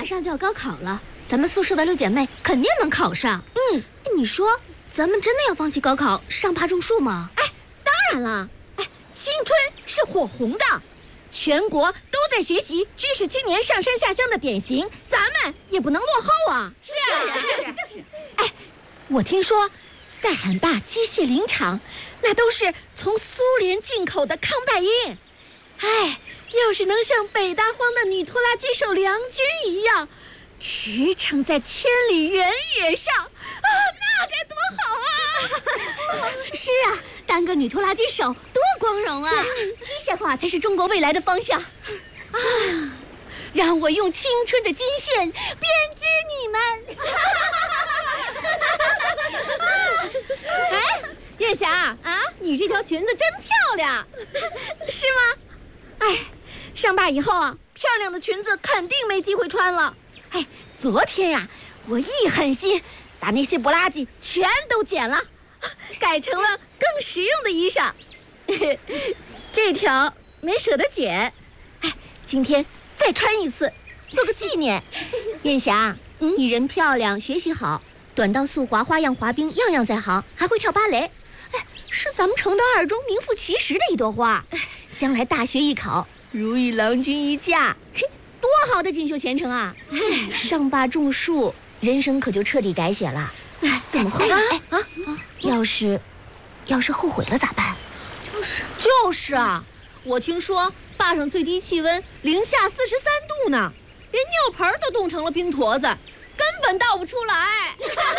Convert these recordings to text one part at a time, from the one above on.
马上就要高考了，咱们宿舍的6姐妹肯定能考上。你说咱们真的要放弃高考上爬种树吗？ 当然了，青春是火红的，全国都在学习知识青年上山下乡的典型，咱们也不能落后啊！ 是啊，就是。 我听说塞罕坝机械林场那都是从苏联进口的康拜因，要是能像北大荒的女拖拉机手梁军一样驰骋在千里原野上那该多好啊！ 是啊，当个女拖拉机手多光荣啊！机械化才是中国未来的方向让我用青春的金线编织你们！ 月霞你这条裙子真漂亮， 是吗？上坝以后漂亮的裙子肯定没机会穿了。昨天呀，我一狠心把那些不拉几全都剪了，改成了更实用的衣裳。这条没舍得剪，今天再穿一次，做个纪念。 燕霞，你人漂亮，学习好，短道速滑、花样滑冰样样在行，还会跳芭蕾，是咱们承德二中名副其实的一朵花。将来大学一考，如意郎君一嫁，多好的锦绣前程啊！上坝种树，人生可就彻底改写了。怎么会？要是后悔了咋办？ 就是啊，我听说坝上最低气温零下43度呢，连尿盆都冻成了冰坨子，根本倒不出来。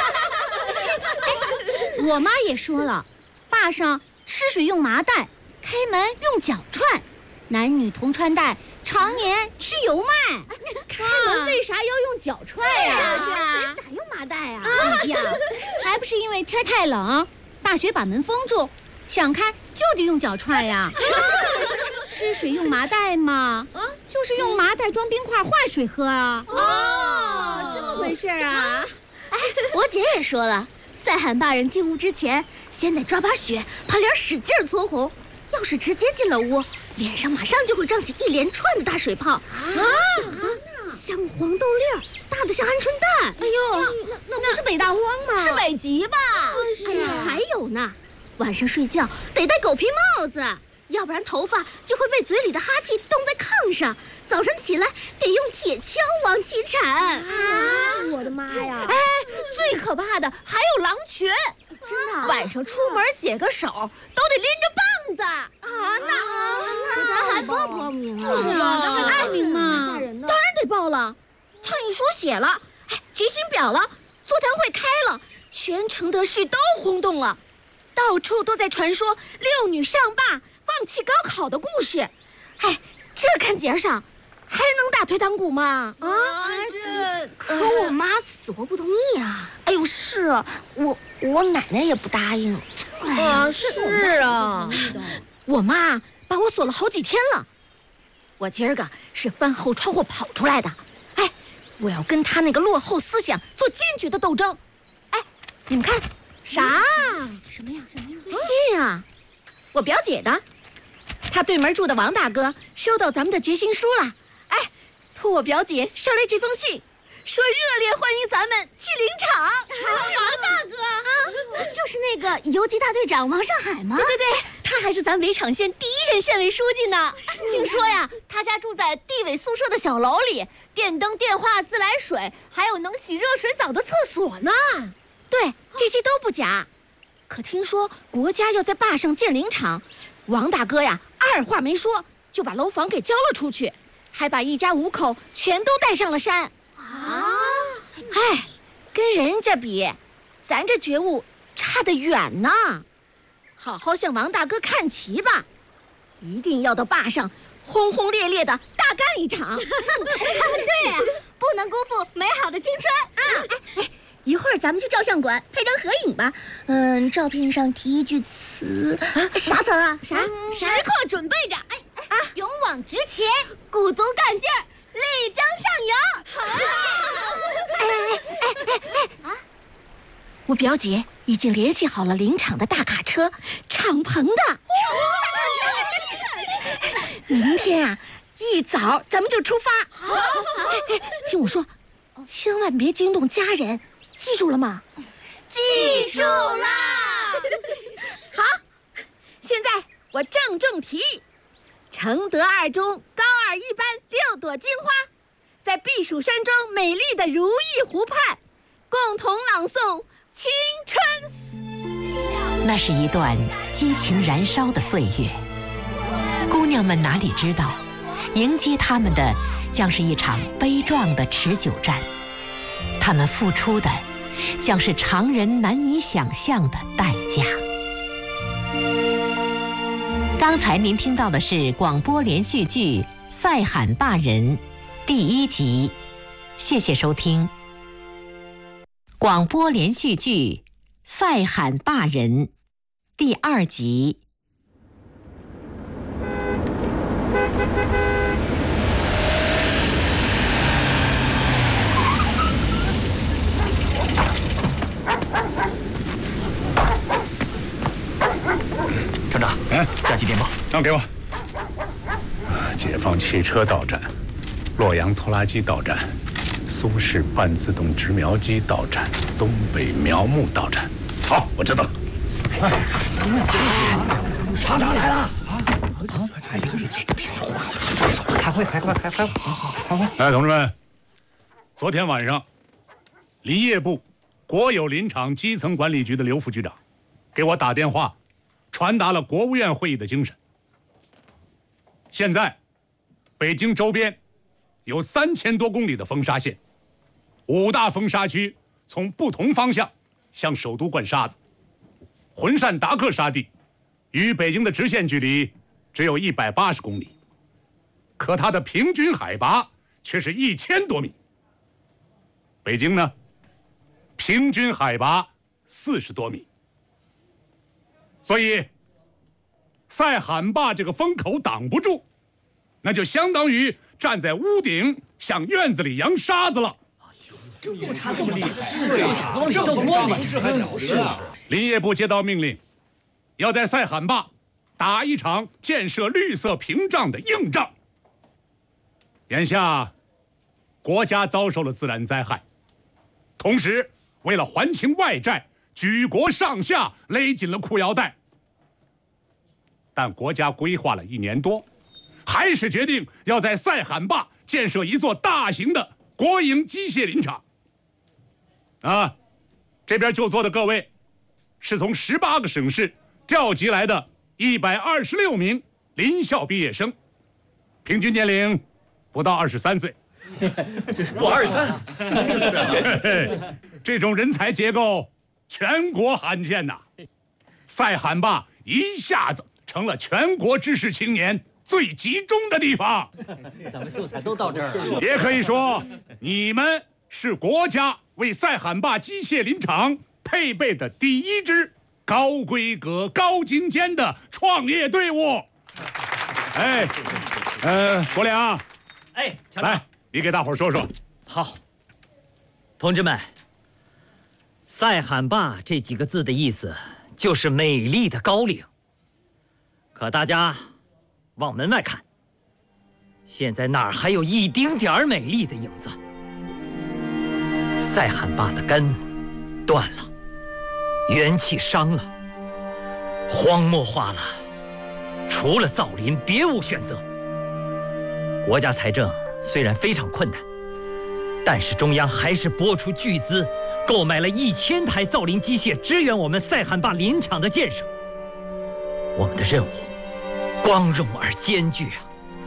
我妈也说了，坝上吃水用麻袋，开门用脚踹，男女同穿戴，常年吃油麦。 开门为啥要用脚踹呀？ 是啊， 咋用麻袋啊？ 哎呀，还不是因为天太冷，大学把门封住，想开就得用脚踹呀。吃水用麻袋嘛，就是用麻袋装冰块换水喝啊。 这么回事啊？我姐也说了，塞罕坝人进屋之前，先得抓把雪，把脸使劲搓红。要是直接进了屋，脸上马上就会胀起一连串的大水泡像黄豆粒儿，大的像鹌鹑蛋。 哎呦，那不是北大荒吗？ 是北极吧？还有呢，晚上睡觉得戴狗皮帽子，要不然头发就会被嘴里的哈气冻在炕上，早上起来得用铁锹往起铲。 我的妈呀！ 最可怕的还有狼群，真的，晚上出门解个手都得拎着棒子那咱还报不报名啊？ 就是啊，咱还报名吗？ 吓人呢！ 当然得报了，倡议书写了，决心表了，座谈会开了，全承德市都轰动了，到处都在传说6女上坝放弃高考的故事。这看节上还能打退堂鼓吗？ 可我妈死活不同意啊！是啊，我奶奶也不答应。 是啊， 我妈把我锁了好几天了。我今儿个是翻后窗户跑出来的，我要跟她那个落后思想做坚决的斗争。你们看， 啥？ 什么呀？ 信啊，我表姐的。她对门住的王大哥收到咱们的决心书了，托我表姐捎来这封信，说热烈欢迎咱们去林场。 王大哥就是那个游击大队长王上海吗？ 对， 他还是咱围场县第1任县委书记呢。听说呀，他家住在地委宿舍的小楼里，电灯、电话、自来水，还有能洗热水澡的厕所呢。 对，这些都不假。可听说国家要在坝上建林场，王大哥呀，二话没说就把楼房给交了出去，还把一家5口全都带上了山。跟人家比，咱这觉悟差得远呢。好好向王大哥看齐吧，一定要到坝上轰轰烈烈的大干一场。 对呀，不能辜负美好的青春。一会儿咱们去照相馆拍张合影吧。照片上题一句词，啥词儿啊？啥？时刻准备着，勇往直前，鼓足干劲儿，力争上游。 我表姐已经联系好了林场的大卡车、敞篷的。明天一早咱们就出发。好，听我说，千万别惊动家人，记住了吗？ 记住啦！ 好，现在我郑重提议，承德二中高二一班6朵金花，在避暑山庄美丽的如意湖畔，共同朗诵《青春》。 那是一段激情燃烧的岁月，姑娘们哪里知道，迎接她们的将是一场悲壮的持久战，她们付出的将是常人难以想象的代价。刚才您听到的是广播连续剧《赛罕坝人》第1集，谢谢收听。广播连续剧《赛罕坝人》第2集。 厂长，下期电报， 让给我。解放汽车到站，洛阳拖拉机到站，苏式半自动植苗机到站，东北苗木到站。好，我知道了。 厂长来了！ 开会！开会！ 哎，同志们，昨天晚上，林业部国有林场基层管理局的刘副局长给我打电话，传达了国务院会议的精神。现在，北京周边有3000多公里的风沙线，5大风沙区从不同方向向首都灌沙子。浑善达克沙地与北京的直线距离只有180公里，可它的平均海拔却是1000多米。北京呢，平均海拔40多米。所以赛罕坝这个风口挡不住，那就相当于站在屋顶向院子里扬沙子了。 这差这么厉害，这多美！这还了事啊！ 林业部接到命令，要在赛罕坝打一场建设绿色屏障的硬仗。眼下，国家遭受了自然灾害，同时为了还清外债，举国上下勒紧了裤腰带。但国家规划了1年多，还是决定要在赛罕坝建设一座大型的国营机械林场。这边就座的各位，是从18个省市调集来的126名林校毕业生，平均年龄不到23岁。 我 23。这种人才结构全国罕见呐！赛罕坝一下子成了全国知识青年最集中的地方。 咱们秀才都到这儿了。 也可以说，你们是国家为赛罕坝机械林场配备的第1支高规格、高精尖的创业队伍。国良，来，你给大伙说说。 好，同志们，赛罕坝这几个字的意思就是美丽的高岭。可大家往门外看，现在哪儿还有一丁点儿美丽的影子？赛罕坝的根断了，元气伤了，荒漠化了，除了造林别无选择。国家财政虽然非常困难，但是中央还是拨出巨资购买了1000台造林机械，支援我们赛罕坝林场的建设。我们的任务光荣而艰巨啊！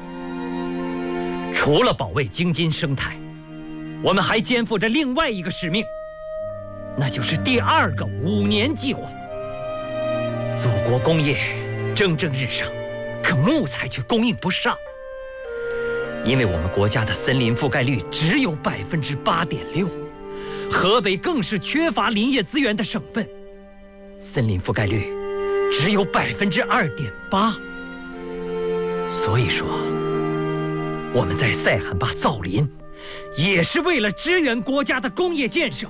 除了保卫京津生态，我们还肩负着另外一个使命，那就是第2个5年计划。祖国工业蒸蒸日上，可木材却供应不上，因为我们国家的森林覆盖率只有8.6%，河北更是缺乏林业资源的省份，森林覆盖率只有2.8%。所以说，我们在赛罕坝造林，也是为了支援国家的工业建设。